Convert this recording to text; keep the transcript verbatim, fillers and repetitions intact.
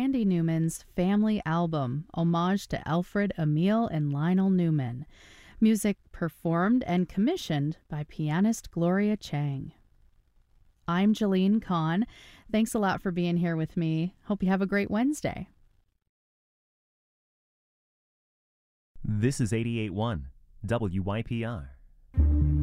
Randy Newman's Family Album, homage to Alfred, Emil, and Lionel Newman. Music performed and commissioned by pianist Gloria Chang. I'm Jalene Kahn. Thanks a lot for being here with me. Hope you have a great Wednesday. This is eighty-eight point one W Y P R.